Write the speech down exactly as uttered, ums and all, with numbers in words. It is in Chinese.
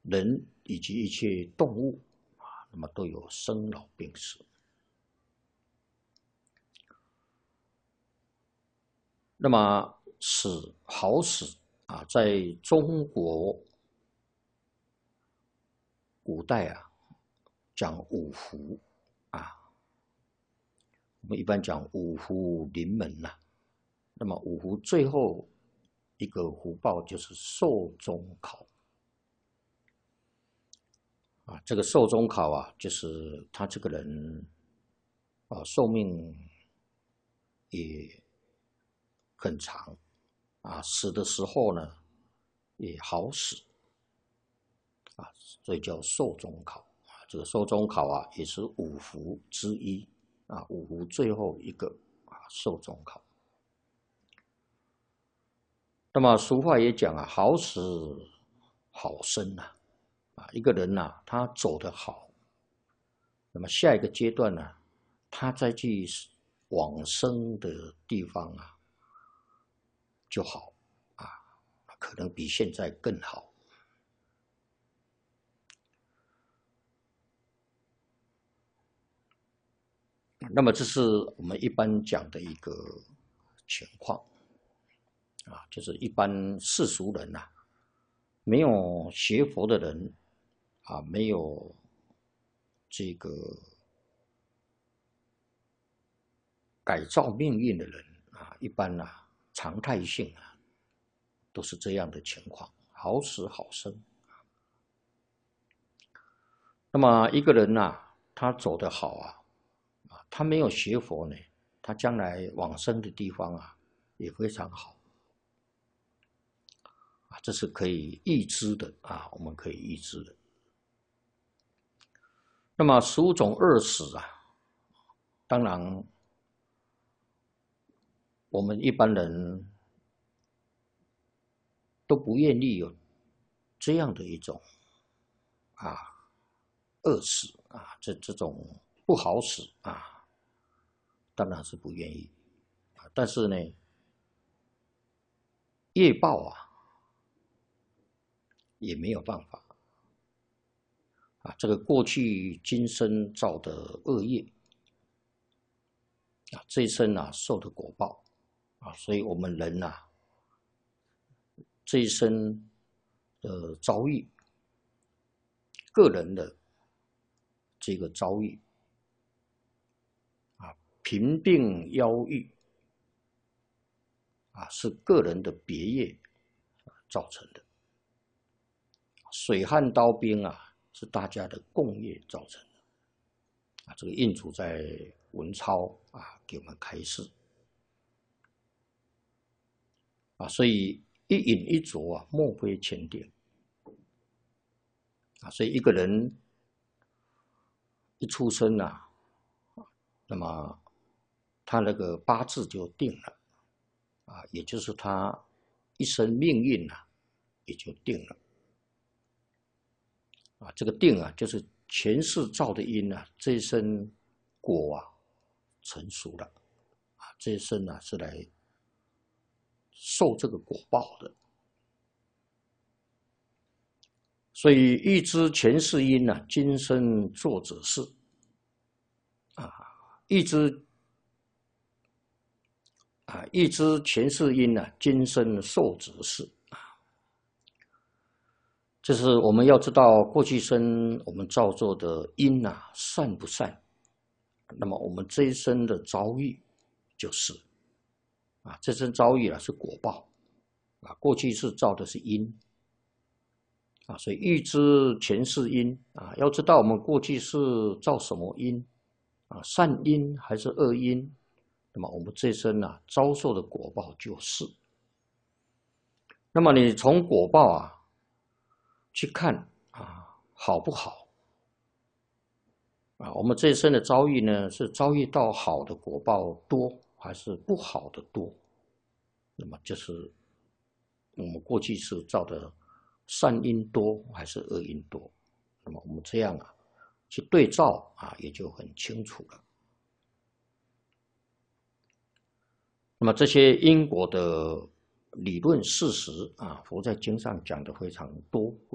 人以及一切动物啊，那么都有生老病死。那么死好死啊，在中国古代啊，讲五福啊，我们一般讲五福临门呐、啊。那么五福最后一个福报就是寿终考啊，这个寿终考啊，就是他这个人啊，寿命也很长啊，死的时候呢也好死啊，所以叫寿终考啊。这个寿终考啊，也是五福之一啊，五福最后一个啊，寿终考。那么俗话也讲啊，好死好生呐、啊，啊，一个人呐、啊，他走得好，那么下一个阶段呢、啊，他再去往生的地方啊，就好啊，可能比现在更好。那么这是我们一般讲的一个情况啊，就是一般世俗人呐、啊，没有学佛的人啊，没有这个改造命运的人啊，一般啊常态性啊都是这样的情况，好死好生。那么一个人呐、啊，他走得好啊，啊，他没有学佛呢，他将来往生的地方啊也非常好啊，这是可以预知的啊，我们可以预知的。那么十五种恶死啊，当然我们一般人都不愿意有这样的一种啊恶死啊，这这种不好死啊，当然是不愿意啊。但是呢，业报啊也没有办法啊，这个过去今生造的恶业啊，这一生啊受的果报啊，所以我们人啊这一生的遭遇，个人的这个遭遇啊，贫病夭郁啊，是个人的别业造成的；水旱刀兵啊，是大家的共业造成的。啊，这个印祖在文钞啊给我们开示啊，所以一饮一啄啊，莫非前定啊，所以一个人一出生啊，那么他那个八字就定了啊，也就是他一生命运啊也就定了啊，这个定啊就是前世造的因啊，这一生果啊成熟了啊，这一生啊是来受这个果报的。所以欲知前世因啊，今生做者是啊，欲知啊，欲知前世因啊，今生受者是啊。就是我们要知道过去生我们造作的因啊，善不善，那么我们这一生的遭遇就是啊，这生遭遇啊是果报啊，过去是造的是因。啊，所以欲知前世因啊，要知道我们过去是造什么因啊，善因还是恶因，那么我们这生啊遭受的果报就是。那么你从果报啊去看啊好不好啊？我们这一生的遭遇呢，是遭遇到好的果报多，还是不好的多？那么就是我们过去是造的善因多还是恶因多？那么我们这样啊去对照啊，也就很清楚了。那么这些因果的理论事实啊，佛在经上讲的非常多。